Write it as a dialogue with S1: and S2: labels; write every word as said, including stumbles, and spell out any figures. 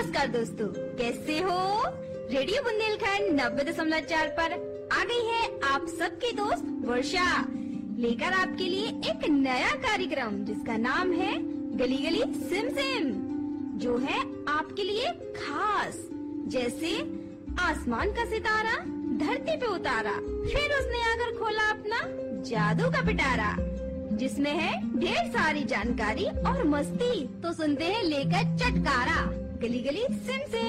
S1: नमस्कार दोस्तों, कैसे हो? रेडियो बुंदेलखंड नब्बे दशमलव चार पर आ गई है आप सबकी दोस्त वर्षा, लेकर आपके लिए एक नया कार्यक्रम जिसका नाम है गली गली सिम सिम, जो है आपके लिए खास। जैसे आसमान का सितारा धरती पे उतारा, फिर उसने आकर खोला अपना जादू का पिटारा, जिसमें है ढेर सारी जानकारी और मस्ती। तो सुनते हैं लेकर चटकारा, गली गली सिम सिम।